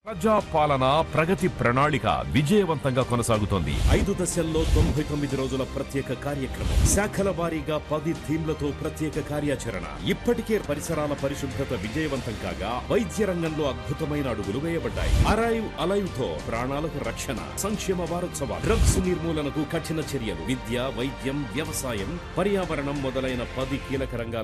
ప్రజా పాలన ప్రగతి ప్రణాళిక విజయవంతంగా కొనసాగుతోంది. 5 దశల్లో 99 రోజుల ప్రత్యేక కార్యక్రమం, శాఖల వారీగా 10 థీమ్లతో ప్రత్యేక కార్యాచరణ. ఇప్పటికే పరిసరాల పరిశుభ్రత విజయవంతం కాగా వైద్య రంగంలో అద్భుతమైన అడుగులు వేయబడ్డాయి. అరైవ్ అలైవ్ తో ప్రాణాలకు రక్షణ. సంక్షేమ వారోత్సవాలు, డ్రగ్స్ నిర్మూలనకు కఠిన చర్యలు, విద్య, వైద్యం, వ్యవసాయం, పర్యావరణం మొదలైన 10 కీలక రంగాల